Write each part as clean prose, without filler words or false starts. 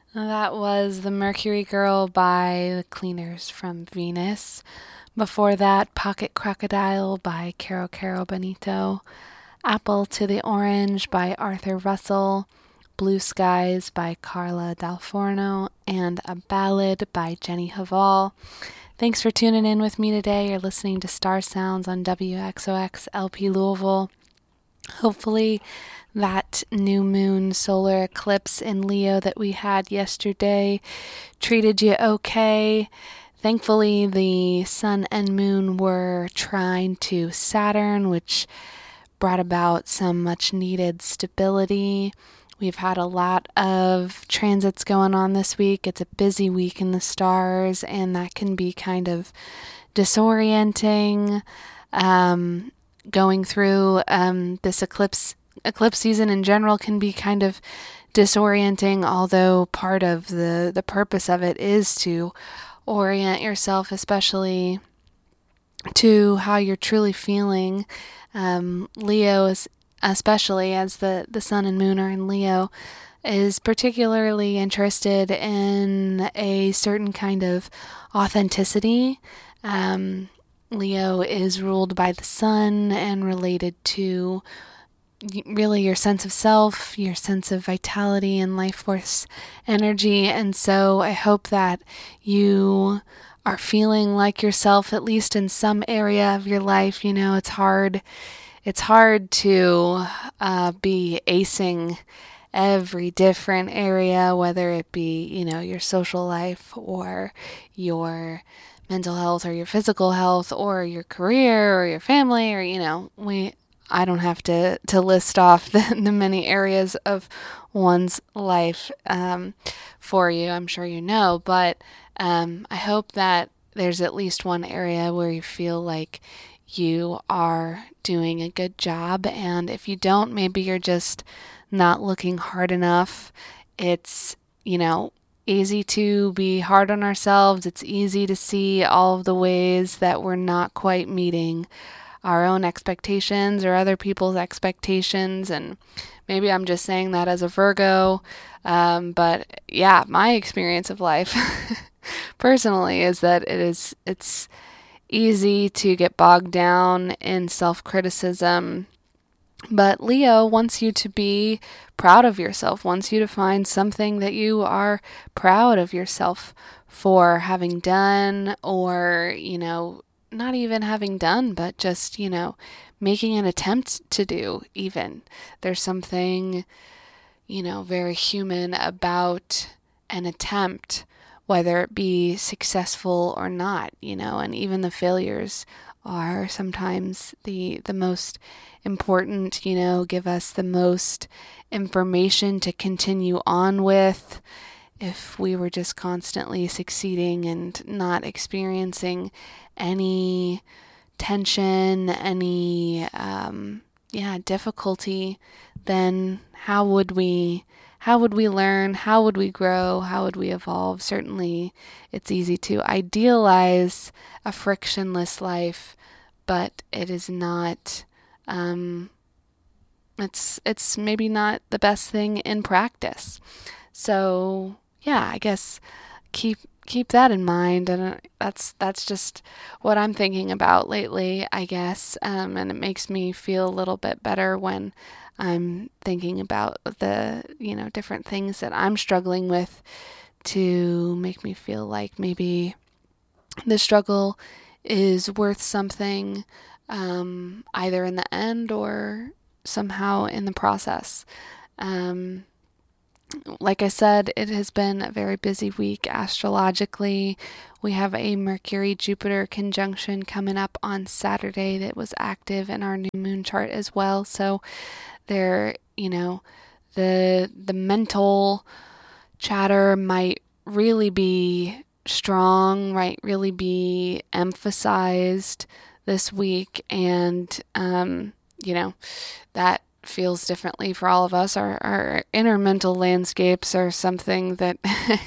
That was The Mercury Girl by The Cleaners from Venus. Before that, Pocket Crocodile by Caro Benito. Apple to the Orange by Arthur Russell. Blue Skies by Carla Dalforno. And A Ballad by Jenny Haval. Thanks for tuning in with me today. You're listening to Star Sounds on WXOX LP Louisville. Hopefully, that new moon solar eclipse in Leo that we had yesterday treated you okay. Thankfully, the sun and moon were trine to Saturn, which brought about some much needed stability. We've had a lot of transits going on this week. It's a busy week in the stars, and that can be kind of disorienting. Going through this eclipse season in general can be kind of disorienting, although part of the purpose of it is to orient yourself, especially to how you're truly feeling. Leo is, especially as the sun and moon are in Leo, is particularly interested in a certain kind of authenticity. Leo is ruled by the sun and related to really your sense of self, your sense of vitality and life force energy. And so I hope that you are feeling like yourself, at least in some area of your life. You know, it's hard to be acing every different area, whether it be, your social life or your mental health or your physical health or your career or your family, or I don't have to list off the many areas of one's life for you. I'm sure you know, but I hope that there's at least one area where you feel like you are doing a good job. And if you don't, maybe you're just not looking hard enough. It's, easy to be hard on ourselves. It's easy to see all of the ways that we're not quite meeting our own expectations or other people's expectations. And maybe I'm just saying that as a Virgo. But yeah, my experience of life personally is that it's easy to get bogged down in self-criticism. But Leo wants you to be proud of yourself, wants you to find something that you are proud of yourself for having done, or, not even having done, but just, making an attempt to do, even. There's something, very human about an attempt, whether it be successful or not, and even the failures are sometimes the most important, give us the most information to continue on with. If we were just constantly succeeding and not experiencing any tension, any difficulty, then how would we learn? How would we grow? How would we evolve? Certainly, it's easy to idealize a frictionless life, but it is not. It's maybe not the best thing in practice. So yeah, I guess keep that in mind, and that's just what I'm thinking about lately, I guess. And it makes me feel a little bit better when I'm thinking about the different things that I'm struggling with, to make me feel like maybe the struggle is worth something, either in the end or somehow in the process. Like I said, it has been a very busy week astrologically. We have a Mercury-Jupiter conjunction coming up on Saturday that was active in our new moon chart as well. So there, the mental chatter might really be strong, might really be emphasized this week, and that feels differently for all of us. Our inner mental landscapes are something that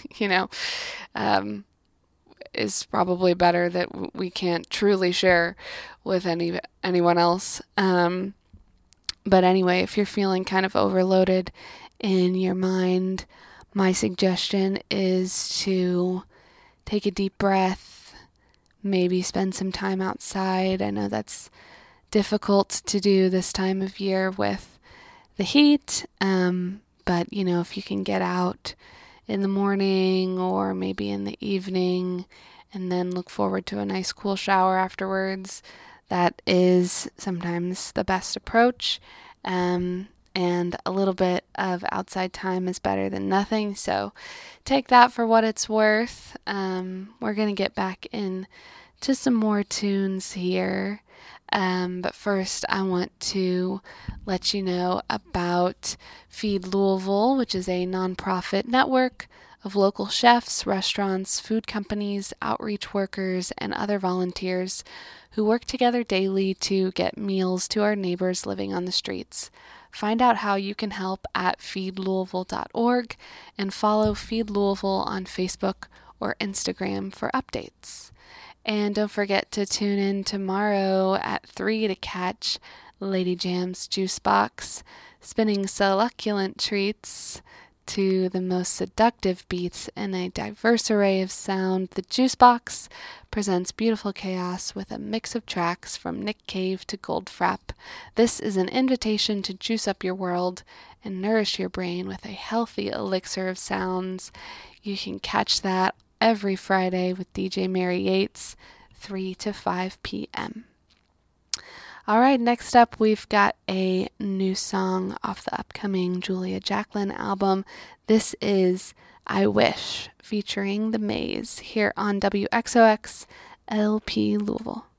is probably better that we can't truly share with anyone else. But anyway, if you're feeling kind of overloaded in your mind, My suggestion is to take a deep breath, maybe spend some time outside. I know that's difficult to do this time of year with the heat, but if you can get out in the morning or maybe in the evening and then look forward to a nice cool shower afterwards, that is sometimes the best approach. And a little bit of outside time is better than nothing. So take that for what it's worth. We're going to get back into some more tunes here. But first, I want to let you know about Feed Louisville, which is a nonprofit network of local chefs, restaurants, food companies, outreach workers, and other volunteers who work together daily to get meals to our neighbors living on the streets. Find out how you can help at feedlouisville.org and follow Feed Louisville on Facebook or Instagram for updates. And don't forget to tune in tomorrow at 3 to catch Lady Jam's Juice Box, spinning succulent treats to the most seductive beats in a diverse array of sound. The Juice Box presents beautiful chaos with a mix of tracks from Nick Cave to Goldfrapp. This is an invitation to juice up your world and nourish your brain with a healthy elixir of sounds. You can catch that every Friday with DJ Mary Yates, 3 to 5 p.m. All right, next up we've got a new song off the upcoming Julia Jacklin album. This is I Wish, featuring The Maze, here on WXOX LP Louisville.